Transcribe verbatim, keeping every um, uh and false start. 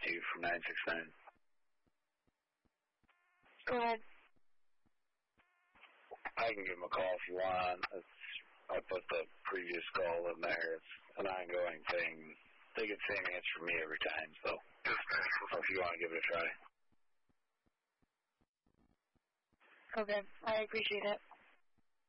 two from nine six nine. Go ahead. I can give him a call if you want. It's, I put the previous call in there. It's an ongoing thing. They get the same answer from me every time, so if you want to give it a try. Okay, I appreciate it.